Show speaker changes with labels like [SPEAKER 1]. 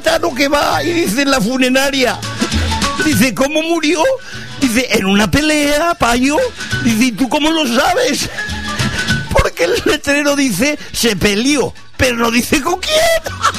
[SPEAKER 1] gitano que va y dice en la funeraria, dice, ¿cómo murió? Dice, en una pelea, payo. Dice, ¿y tú cómo lo sabes? Porque el letrero dice, se peleó, pero no dice con quién.